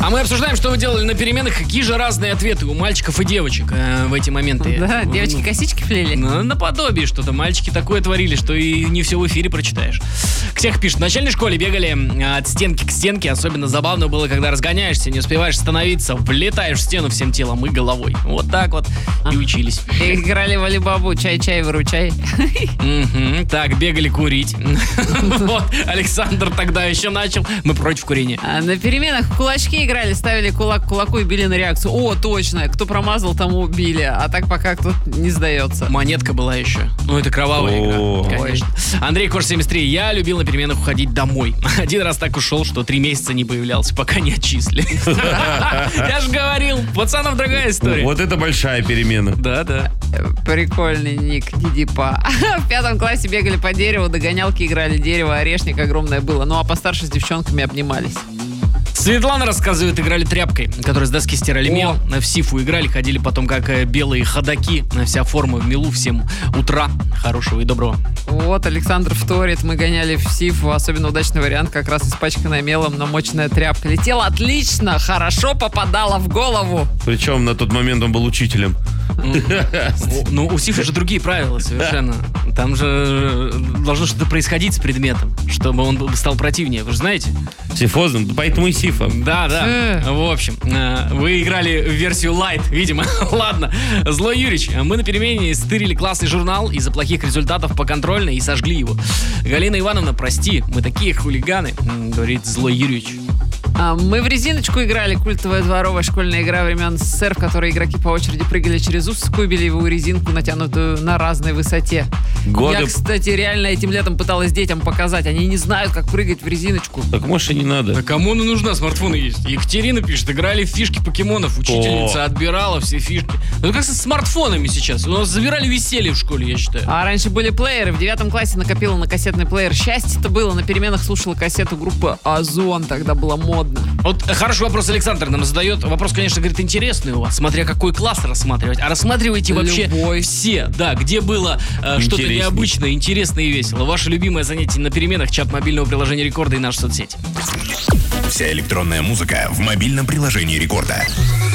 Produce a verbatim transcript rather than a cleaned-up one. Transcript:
А мы обсуждаем, что вы делали на переменах, какие же разные ответы у мальчиков и девочек э, в эти моменты. Да, девочки косички плели. Ну, наподобие что-то. Мальчики такое творили, что и не все в эфире прочитаешь. Ксех пишет, в начальной школе бегали от стенки к стенке. Особенно забавно было, когда разгоняешься, не успеваешь становиться, влетаешь в стену всем телом и головой. Вот так вот и учились. Играли в Алибабу, чай-чай, выручай. Мгм. Так, бегали курить. Вот, Александр тогда еще начал. Мы против курения. А на переменах в кулачки играли, ставили кулак к кулаку и били на реакцию. О, точно, кто промазал, тому били. А так пока кто не сдается. Монетка была еще. Ну, это кровавая О. игра, конечно. Андрей Кош семьдесят три. Я любил на переменах уходить домой. Один раз так ушел, что три месяца не появлялся, пока не отчислили. Я же говорил, пацанов другая история. Вот это большая перемена. Да, да. Прикольный ник, Дидипа. В пятом классе бегали по дереву, догонялки играли, дерево, орешник огромное было. Ну а постарше с девчонками обнимались. Светлана рассказывает, играли тряпкой, которой с доски стирали мел. В сифу играли, ходили потом как э, белые ходаки. Вся форма в мелу. Всем утра хорошего и доброго. Вот Александр вторит, мы гоняли в сифу. Особенно удачный вариант, как раз испачканная мелом намоченная тряпка. Летела отлично, хорошо попадала в голову. Причем на тот момент он был учителем. Ну, у сифа же другие правила совершенно. Там же должно что-то происходить с предметом, чтобы он стал противнее. Вы же знаете? Сифозом, поэтому и сифа. Да, да. В общем, э, вы играли в версию Light, видимо. Ладно. Злой Юрич, мы на перемене стырили классный журнал из-за плохих результатов по контрольной и сожгли его. Галина Ивановна, прости, мы такие хулиганы, говорит Злой Юрич. А, мы в резиночку играли, культовая дворовая школьная игра времен СССР, в которой игроки по очереди прыгали через узкую бельевую резинку, натянутую на разной высоте. Годы... Я, кстати, реально этим летом пыталась детям показать. Они не знают, как прыгать в резиночку. Так может и не надо. Да кому она нужна, смартфоны есть. Екатерина пишет, играли в фишки покемонов, учительница О. отбирала все фишки. Ну как со смартфонами сейчас? У нас забирали веселье в школе, я считаю. А раньше были плееры. В девятом классе накопила на кассетный плеер. Счастье-то было. На переменах слушала кассету группы Озон. Тогда было модно. Вот хороший вопрос Александр нам задает. Вопрос, конечно, говорит, интересный у вас, смотря какой класс рассматривать. А рассматривайте вообще Любой. все, да, где было э, что-то Интересней. необычное, интересное и весело. Ваше любимое занятие на переменах, чат мобильного приложения Рекорда и наша соцсеть. Вся электронная музыка в мобильном приложении Рекорда.